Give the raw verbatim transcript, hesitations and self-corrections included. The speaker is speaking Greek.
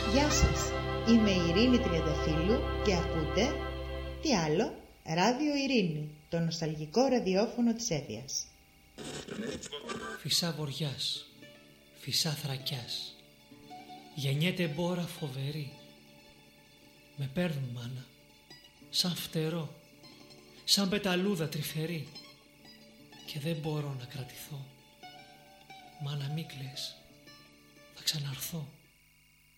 Γεια σας, είμαι η Ειρήνη Τριανταφύλλου και ακούτε τι άλλο, Ράδιο Ειρήνη, το νοσταλγικό ραδιόφωνο της Έφειας. Φυσά βοριάς, φυσά θρακιάς, γεννιέται μπόρα φοβερή. Με παίρνουν μάνα, σαν φτερό, σαν πεταλούδα τρυφερή, και δεν μπορώ να κρατηθώ. Μάνα μη κλαις, θα ξαναρθώ.